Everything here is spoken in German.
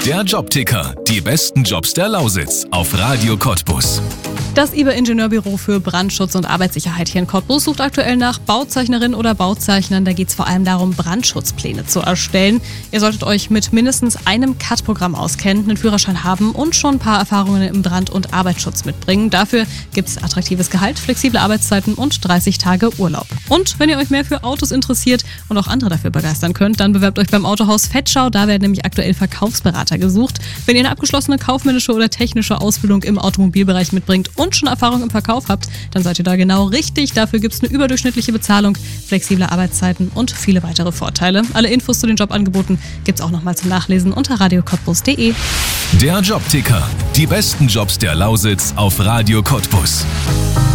Der Jobticker. Die besten Jobs der Lausitz auf Radio Cottbus. Das IBA-Ingenieurbüro für Brandschutz und Arbeitssicherheit hier in Cottbus sucht aktuell nach Bauzeichnerinnen oder Bauzeichnern. Da geht es vor allem darum, Brandschutzpläne zu erstellen. Ihr solltet euch mit mindestens einem CAD-Programm auskennen, einen Führerschein haben und schon ein paar Erfahrungen im Brand- und Arbeitsschutz mitbringen. Dafür gibt es attraktives Gehalt, flexible Arbeitszeiten und 30 Tage Urlaub. Und wenn ihr euch mehr für Autos interessiert und auch andere dafür begeistern könnt, dann bewerbt euch beim Autohaus Vetschau. Da werden nämlich aktuell Verkaufsberater gesucht. Wenn ihr eine abgeschlossene kaufmännische oder technische Ausbildung im Automobilbereich mitbringt und schon Erfahrung im Verkauf habt, dann seid ihr da genau richtig. Dafür gibt es eine überdurchschnittliche Bezahlung, flexible Arbeitszeiten und viele weitere Vorteile. Alle Infos zu den Jobangeboten gibt es auch nochmal zum Nachlesen unter radiocottbus.de. Der Jobticker. Die besten Jobs der Lausitz auf Radio Cottbus.